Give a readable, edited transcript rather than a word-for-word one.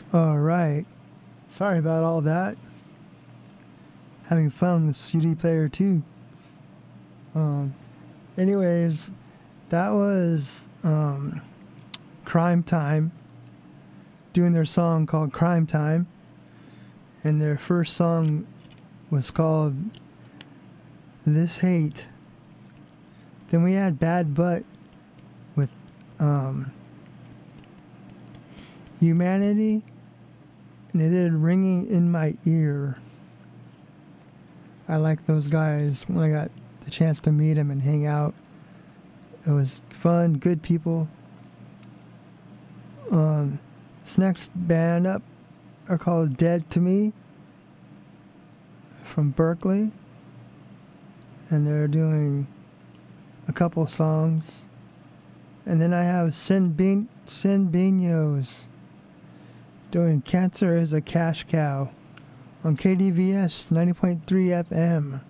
All right. Sorry about all that. Having fun with CD Player 2. Anyways, that was Crime Time doing their song called Crime Time. And their first song was called This Hate. Then we had Bad Butt with Humanity. And they did Ringing in My Ear. I like those guys when I got the chance to meet them and hang out. It was fun, good people. This next band up are called Dead to Me from Berkeley. And they're doing a couple songs. And then I have Sin Binos doing Cancer is a Cash Cow on KDVS 90.3 FM.